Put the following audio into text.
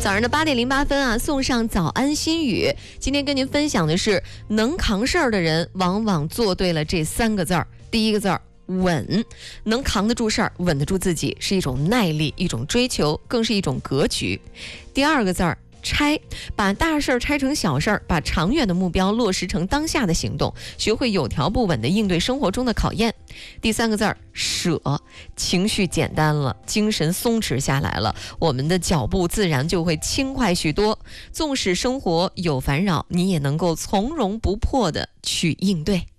早上的8:08啊，送上早安心语。今天跟您分享的是，能扛事儿的人往往做对了这3个字儿。第一个字儿稳，能扛得住事儿，稳得住自己，是一种耐力，一种追求，更是一种格局。第二个字儿拆，把大事儿拆成小事儿，把长远的目标落实成当下的行动，学会有条不紊地应对生活中的考验。第3个字儿舍，情绪简单了，精神松弛下来了，我们的脚步自然就会轻快许多。纵使生活有烦扰，你也能够从容不迫地去应对。